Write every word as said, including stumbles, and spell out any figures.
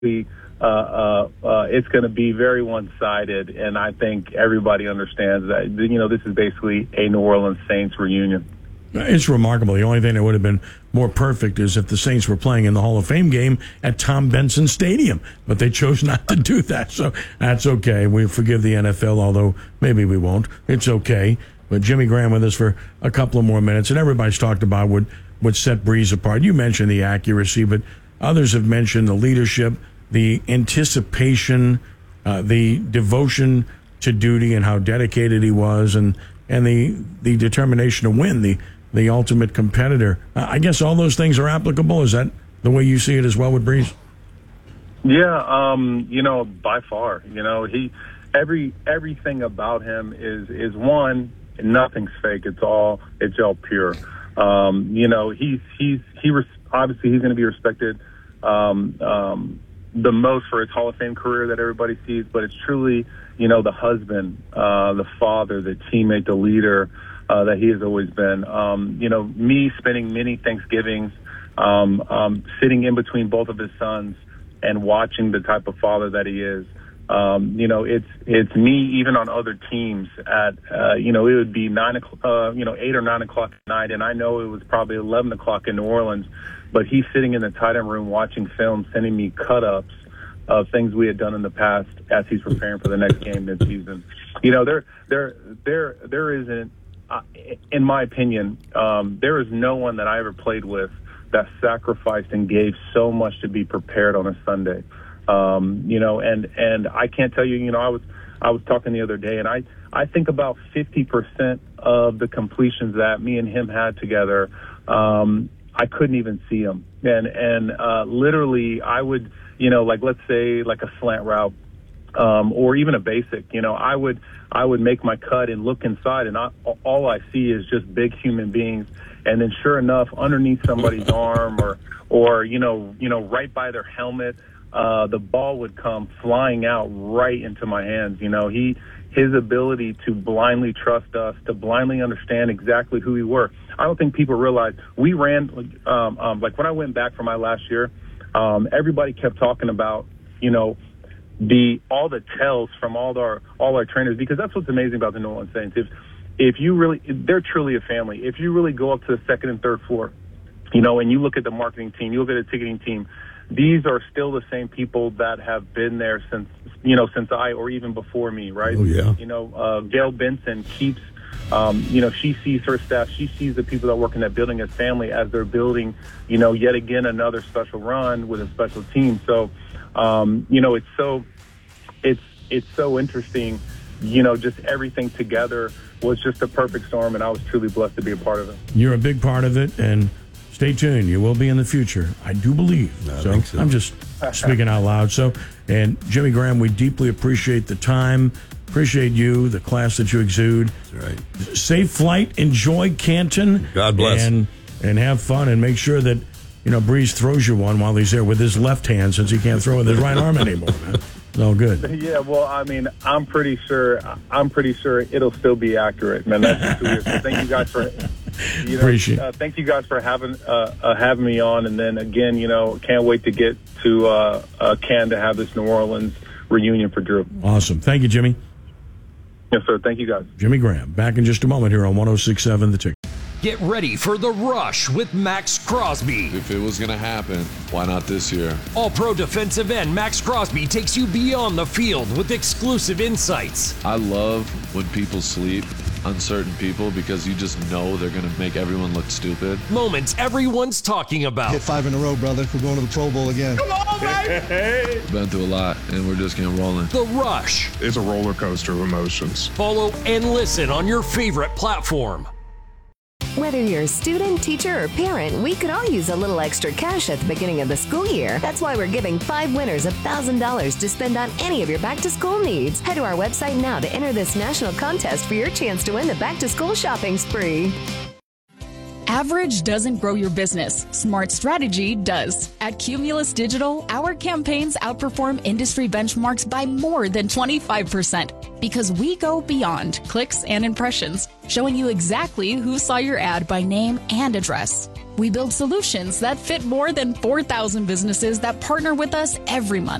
Uh, uh, uh, it's going to be very one-sided, and I think everybody understands that. You know, this is basically a New Orleans Saints reunion. It's remarkable. The only thing that would have been more perfect is if the Saints were playing in the Hall of Fame game at Tom Benson Stadium, but they chose not to do that, so that's okay. We forgive the N F L, although maybe we won't. It's okay. But Jimmy Graham with us for a couple of more minutes, and everybody's talked about what, what set Brees apart. You mentioned the accuracy, but others have mentioned the leadership, the anticipation, uh, the devotion to duty and how dedicated he was, and, and the, the determination to win, the the ultimate competitor. Uh, I guess all those things are applicable. Is that the way you see it as well with Brees? Yeah, um, you know, by far. You know, he every everything about him is is one. Nothing's fake. It's all it's all pure. Um, you know, he's he's he res- obviously he's going to be respected um, um, the most for his Hall of Fame career that everybody sees. But it's truly, you know, the husband, uh, the father, the teammate, the leader. Uh, that he has always been. Um, you know, me spending many Thanksgivings um, um, sitting in between both of his sons and watching the type of father that he is. Um, you know, it's it's me even on other teams at, uh, you know, it would be nine o'clock, uh, you know, eight or nine o'clock at night, and I know it was probably eleven o'clock in New Orleans, but he's sitting in the tight end room watching film, sending me cut-ups of things we had done in the past as he's preparing for the next game this season. You know, there there there there isn't. Uh, in my opinion, um, there is no one that I ever played with that sacrificed and gave so much to be prepared on a Sunday. Um, you know, and, and I can't tell you, you know, I was, I was talking the other day, and I, I think about fifty percent of the completions that me and him had together, um, I couldn't even see them. And, and, uh, literally I would, you know, like, let's say like a slant route, um, or even a basic, you know, I would, I would make my cut and look inside, and I, all I see is just big human beings. And then sure enough, underneath somebody's arm or, or, you know, you know, right by their helmet, uh, the ball would come flying out right into my hands. You know, he, his ability to blindly trust us, to blindly understand exactly who we were. I don't think people realize we ran, um, um, like when I went back for my last year, um, everybody kept talking about, you know, the all the tells from all our all our trainers, because that's what's amazing about the New Orleans Saints. If if you really, they're truly a family. If you really go up to the second and third floor, you know, and you look at the marketing team, you look at the ticketing team, these are still the same people that have been there since, you know, since I or even before me, right? Oh yeah. You know, uh, Gail Benson keeps, um, you know, she sees her staff, she sees the people that work in that building as family as they're building, you know, yet again another special run with a special team. So. Um, you know, it's so, it's, it's so interesting, you know, just everything together was just a perfect storm, and I was truly blessed to be a part of it. You're a big part of it, and stay tuned. You will be in the future, I do believe. I so, think so. I'm just speaking out loud. So, and Jimmy Graham, we deeply appreciate the time, appreciate you, the class that you exude. That's right. Safe flight, enjoy Canton. God bless. And, and have fun, and make sure that, you know, Brees throws you one while he's there with his left hand, since he can't throw with his right arm anymore, man. It's all good. Yeah, well, I mean, I'm pretty sure, I'm pretty sure it'll still be accurate, man. That's just weird. So thank you guys for, you know, Appreciate uh, thank you guys for having uh, uh, having me on, and then again, you know, can't wait to get to uh, uh, Canton to have this New Orleans reunion for Drew. Awesome. Thank you, Jimmy. Yes, sir. Thank you, guys. Jimmy Graham, back in just a moment here on one oh six point seven The Ticket. Get ready for The Rush with Max Crosby. If it was going to happen, why not this year? All-pro defensive end Max Crosby takes you beyond the field with exclusive insights. I love when people sleep on certain people because you just know they're going to make everyone look stupid. Moments everyone's talking about. Hit five in a row, brother. We're going to the Pro Bowl again. Come on, baby! Been through a lot, and we're just getting rolling. The Rush. It's a roller coaster of emotions. Follow and listen on your favorite platform. Whether you're a student, teacher, or parent, we could all use a little extra cash at the beginning of the school year. That's why we're giving five winners one thousand dollars to spend on any of your back-to-school needs. Head to our website now to enter this national contest for your chance to win the back-to-school shopping spree. Average doesn't grow your business. Smart strategy does. At Cumulus Digital, our campaigns outperform industry benchmarks by more than twenty-five percent because we go beyond clicks and impressions, showing you exactly who saw your ad by name and address. We build solutions that fit more than four thousand businesses that partner with us every month.